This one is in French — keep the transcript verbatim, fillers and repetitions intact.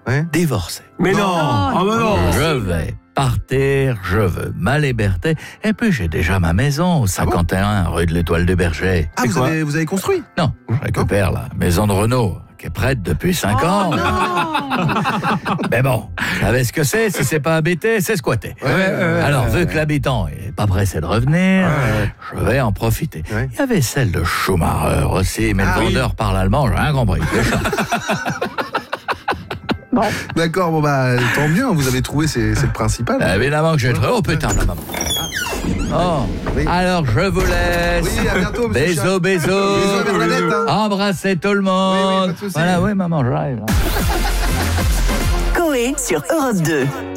ouais. divorcer. Mais non, ah bah non. Je vais partir, je veux ma liberté. Et puis j'ai déjà ma maison au cinquante et un rue de l'Étoile du Berger. Ah, vous avez, vous avez construit? Non, je récupère la maison de Renault, qui est prête depuis cinq Oh, ans. non. Mais bon, vous savez ce que c'est, si c'est pas habité, c'est squatté. Ouais, ouais, ouais, Alors, ouais, vu ouais. que l'habitant est pas pressé de revenir, Ouais. je vais en profiter. Ouais. Il y avait celle de Schumacher aussi, mais Ah le oui. vendeur parle allemand, j'ai rien compris. Bon. D'accord, bon bah tant mieux, vous avez trouvé, c'est, c'est le principal. Évidemment que j'ai trouvé. Oh putain, la maman. Oh, Oui. alors je vous laisse. Oui, à bientôt, monsieur Bisous, Chien. bisous. Bisous à Bernadette, hein. Embrassez tout le Oui, oui, monde. pas de souci. Voilà, oui, maman, j'arrive. Coé sur Europe deux.